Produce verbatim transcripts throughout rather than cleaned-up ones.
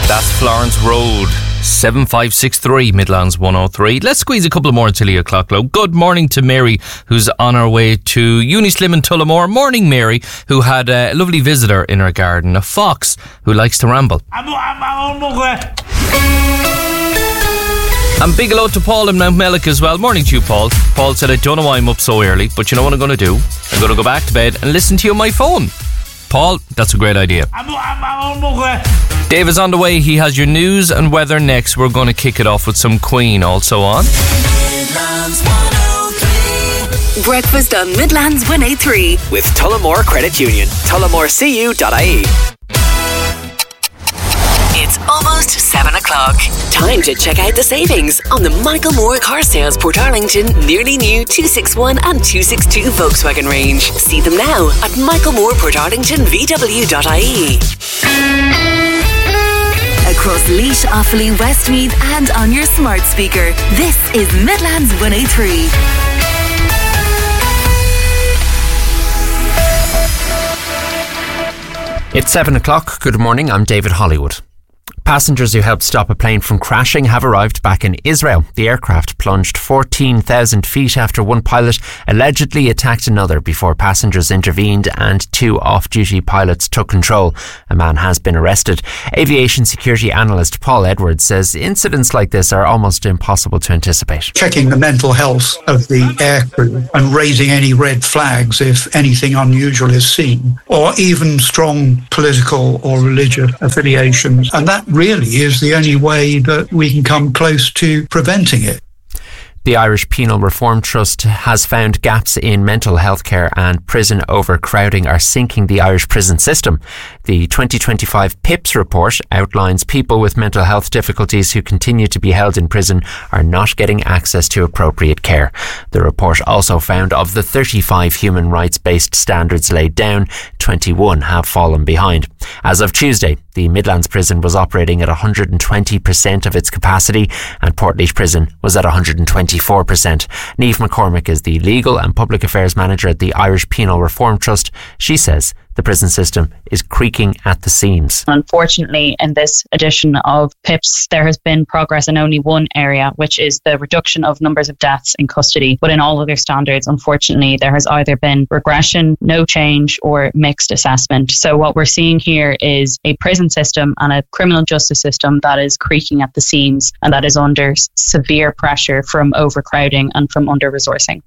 That's Florence Road. seven five six three Midlands one oh three. Let's squeeze a couple more until eight o'clock. Low. Good morning to Mary, who's on her way to Unislim in Tullamore. Morning, Mary, who had a lovely visitor in her garden, a fox who likes to ramble. And big hello to Paul in Mount Mellick as well. Morning to you, Paul. Paul said, I don't know why I'm up so early, but you know what I'm going to do? I'm going to go back to bed and listen to you on my phone. Paul, that's a great idea. Dave is on the way. He has your news and weather next. We're going to kick it off with some Queen also on. Breakfast on Midlands one oh three with Tullamore Credit Union. Tullamore C U dot I E. It's almost seven o'clock. Time to check out the savings on the Michael Moore Car Sales Portarlington nearly new two sixty-one and two sixty-two Volkswagen range. See them now at Michael Moore Portarlington V W dot I E. Across Laois, Offaly, Westmeath and on your smart speaker. This is Midlands one oh three. It's seven o'clock. Good morning, I'm David Hollywood. Passengers who helped stop a plane from crashing have arrived back in Israel. The aircraft plunged fourteen thousand feet after one pilot allegedly attacked another before passengers intervened and two off-duty pilots took control. A man has been arrested. Aviation security analyst Paul Edwards says incidents like this are almost impossible to anticipate. Checking the mental health of the aircrew and raising any red flags if anything unusual is seen, or even strong political or religious affiliations. And that really is the only way that we can come close to preventing it. The Irish Penal Reform Trust has found gaps in mental health care and prison overcrowding are sinking the Irish prison system. The twenty twenty-five PIPS report outlines people with mental health difficulties who continue to be held in prison are not getting access to appropriate care. The report also found of the thirty-five human rights-based standards laid down, twenty-one have fallen behind. As of Tuesday, the Midlands prison was operating at one hundred twenty percent of its capacity and Portlaoise prison was at one hundred twenty-four percent. Niamh McCormick is the Legal and Public Affairs Manager at the Irish Penal Reform Trust. She says the prison system is creaking at the seams. Unfortunately, in this edition of PIPS, there has been progress in only one area, which is the reduction of numbers of deaths in custody. But in all other standards, unfortunately, there has either been regression, no change, or mixed assessment. So what we're seeing here is a prison system and a criminal justice system that is creaking at the seams and that is under severe pressure from overcrowding and from under-resourcing.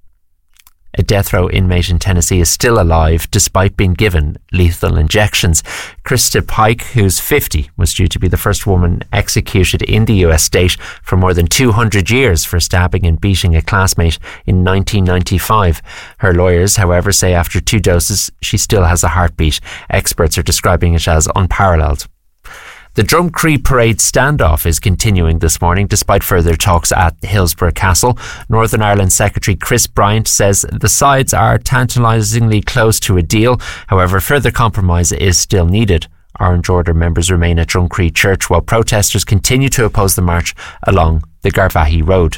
A death row inmate in Tennessee is still alive despite being given lethal injections. Krista Pike, who's fifty, was due to be the first woman executed in the U S state for more than two hundred years for stabbing and beating a classmate in nineteen ninety-five. Her lawyers, however, say after two doses she still has a heartbeat. Experts are describing it as unparalleled. The Drumcree Parade standoff is continuing this morning despite further talks at Hillsborough Castle. Northern Ireland Secretary Chris Bryant says the sides are tantalisingly close to a deal. However, further compromise is still needed. Orange Order members remain at Drumcree Church while protesters continue to oppose the march along the Garvaghey Road.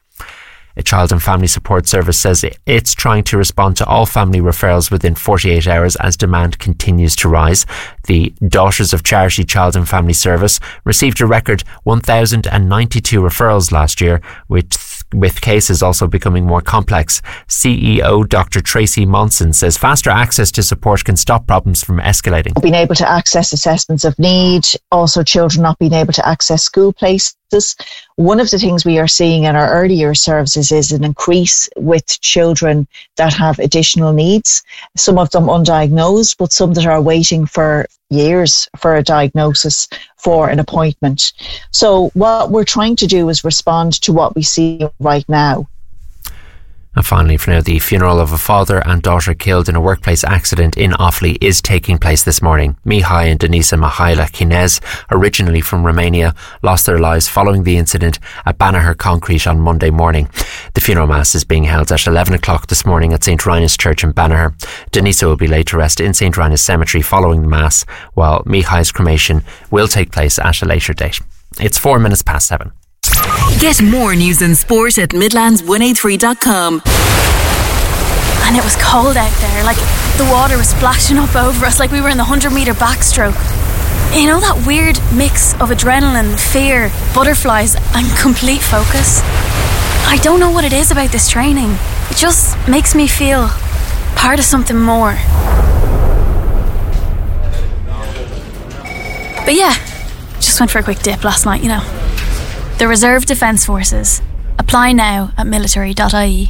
A Child and Family Support Service says it's trying to respond to all family referrals within forty-eight hours as demand continues to rise. The Daughters of Charity Child and Family Service received a record one thousand ninety-two referrals last year, with with cases also becoming more complex. C E O Doctor Tracy Monson says faster access to support can stop problems from escalating. Being able to access assessments of need, also children not being able to access school places. One of the things we are seeing in our early year services is an increase with children that have additional needs, some of them undiagnosed, but some that are waiting for years for a diagnosis, for an appointment. So what we're trying to do is respond to what we see right now. And finally, for now, the funeral of a father and daughter killed in a workplace accident in Offaly is taking place this morning. Mihai and Denisa Mihaila Chinez, originally from Romania, lost their lives following the incident at Banagher Concrete on Monday morning. The funeral mass is being held at eleven o'clock this morning at Saint Rhinus Church in Banagher. Denisa will be laid to rest in Saint Rhinus Cemetery following the mass, while Mihai's cremation will take place at a later date. It's four minutes past seven. Get more news and sport at midlands one oh three dot com. And it was cold out there, like the water was splashing up over us like we were in the one hundred metre backstroke. You know that weird mix of adrenaline, fear, butterflies and complete focus? I don't know what it is about this training. It just makes me feel part of something more. But yeah, just went for a quick dip last night, you know. The Reserve Defence Forces. Apply now at military dot I E.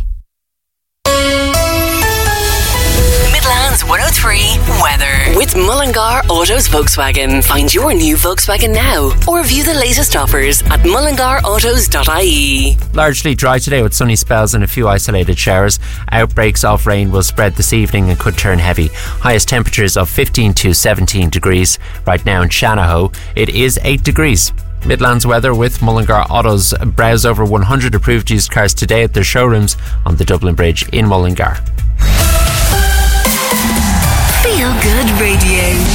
Midlands one oh three weather with Mullingar Autos Volkswagen. Find your new Volkswagen now or view the latest offers at mullingar autos dot I E. Largely dry today with sunny spells and a few isolated showers. Outbreaks of rain will spread this evening and could turn heavy. Highest temperatures of fifteen to seventeen degrees. Right now in Shanahoe, it is eight degrees. Midlands weather with Mullingar Autos. Browse over one hundred approved used cars today at their showrooms on the Dublin Bridge in Mullingar. Feel Good Radio.